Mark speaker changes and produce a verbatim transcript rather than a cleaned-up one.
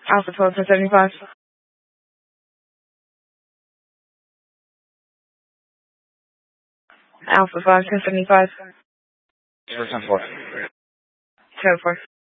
Speaker 1: Alpha twelve ten seventy-five. Alpha five ten seventy-five.
Speaker 2: Zero ten four.
Speaker 1: Ten four.